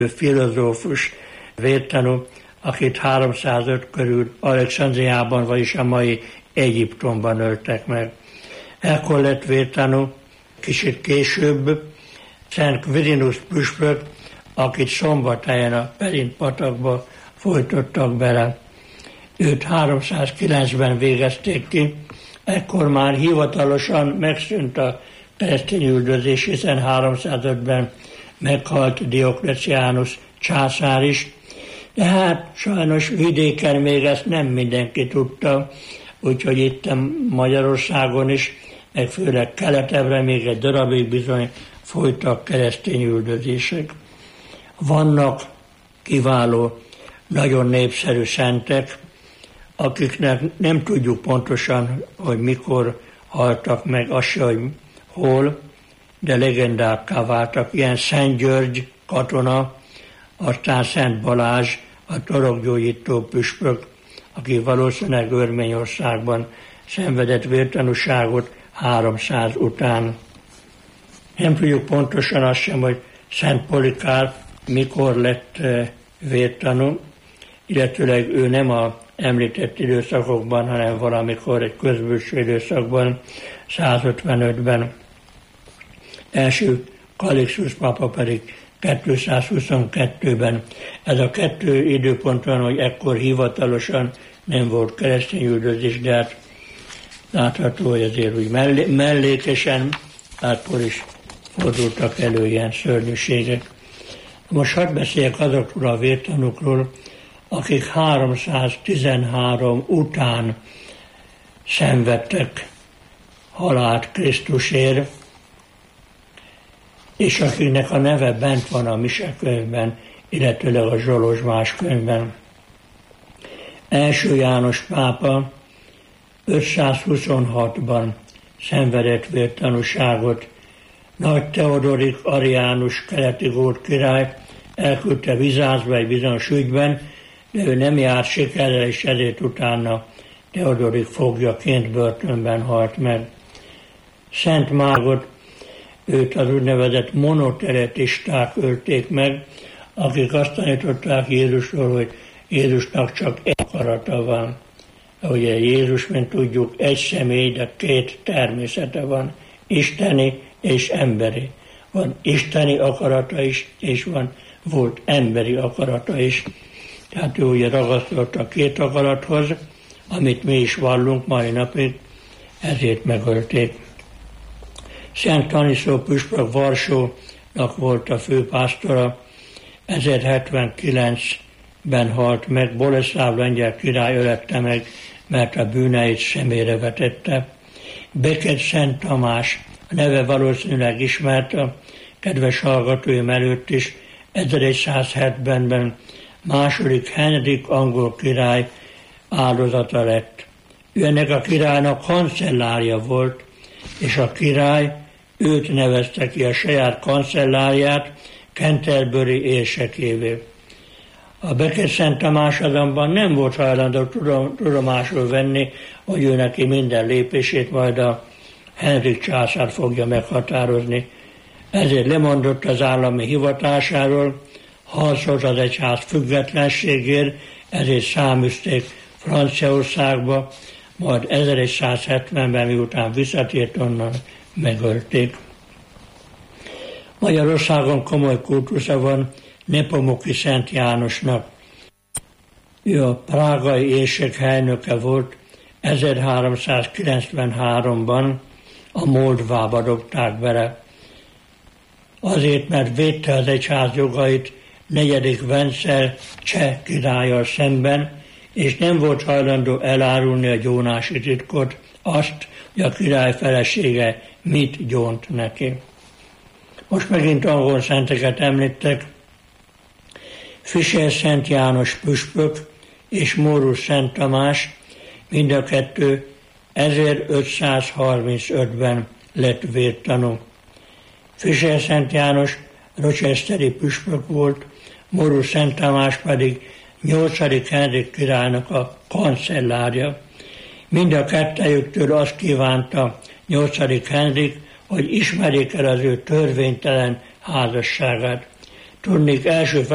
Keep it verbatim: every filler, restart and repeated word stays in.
filozófus, vértanú, akit háromszázöt körül Alexandriában, vagyis a mai Egyiptomban öltek meg. Ekkor lett vértanú, kicsit később Szent Quirinus püspök, akit szombathelyen a Perint patakba folytottak bele. Őt háromszázkilencben végezték ki, ekkor már hivatalosan megszűnt a keresztényüldözés, hiszen háromszázötben meghalt Dioklecianus császár is, de hát sajnos vidéken még ezt nem mindenki tudta, úgyhogy itt Magyarországon is, meg főleg keletebbre még egy darabig bizony folytak keresztényüldözések. Vannak kiváló, nagyon népszerű szentek, akiknek nem tudjuk pontosan, hogy mikor haltak meg, az se, hogy hol, de legendákká váltak. Ilyen Szent György katona, aztán Szent Balázs, a torokgyógyító püspök, aki valószínűleg Örményországban szenvedett vértanúságot háromszáz után. Nem tudjuk pontosan azt sem, hogy Szent Polikárp mikor lett vértanú, illetőleg ő nem a említett időszakokban, hanem valamikor egy közbülső időszakban, százötvenötben. Első Kalixus pápa pedig kétszázhuszonkettőben. Ez a kettő időpont van, hogy ekkor hivatalosan nem volt keresztényüldözés, de hát látható, hogy azért úgy mellé, mellékesen akkor is fordultak elő ilyen szörnyűségek. Most hadd beszéljek azokról a vértanúkról, akik háromszáztizenhárom után szenvedtek halált Krisztusért, és akiknek a neve bent van a Mise könyvben, illetőleg a Zsolozsmás könyvben. Első János pápa ötszázhuszonhatban szenvedett vértanúságot. Nagy Teodorik Ariánus keleti gót király elküldte Vizászba egy bizonyos ügyben, de ő nem járt sikerrel, és ezért utána Teodorik foglyaként börtönben halt meg. Szent Márgot, őt az úgynevezett monoteretisták ölték meg, akik azt tanították Jézusról, hogy Jézusnak csak egy akarata van. Ugye Jézus, mint tudjuk, egy személy, de két természete van, isteni és emberi. Van isteni akarata is, és van, volt emberi akarata is. Tehát ő ugye ragaszkodott a két akarathoz, amit mi is vallunk mai napig, ezért megölték. Szent Taniszó püspök Varsónak volt a főpásztora, ezerhetvenkilencben halt meg, Boleszláv lengyel király ölette meg, mert a bűneit szemére vetette. Beket Szent Tamás, a neve valószínűleg ismert a kedves hallgatóim előtt is, ezerszázhetvenben második Henrik angol király áldozata lett. Ő ennek a királynak kancellárja volt, és a király őt nevezte ki a saját kancellárját Canterbury érsekévé. A Beket Szent Tamás azonban nem volt hajlandó tudomásul venni, hogy ő neki minden lépését majd a Henrik császár fogja meghatározni. Ezért lemondott az állami hivatásáról, harcolt az egyház függetlenségért, ezért száműzték Franciaországba, majd ezerszázhetvenben, miután visszatért onnan, megölték. Magyarországon komoly kultusza van Nepomuki Szent Jánosnak. Ő a prágai érsek helynöke volt, ezerháromszázkilencvenháromban a Moldvába dobták bele. Azért, mert védte az egyház jogait negyedik Vencel cseh királlyal szemben, és nem volt hajlandó elárulni a gyónási titkot, azt, hogy a király felesége mit gyónt neki. Most megint angol szenteket említek. Fischer Szent János püspök és Mórus Szent Tamás, mind a kettő ezerötszázharmincötben lett vértanú. Fischer Szent János rochesteri püspök volt, Mórus Szent Tamás pedig nyolcadik Henrik királynak a kancellárja. Mind a kettejüktől azt kívánta nyolcadik Henrik, hogy ismerjék el az ő törvénytelen házasságát. Tudnék, első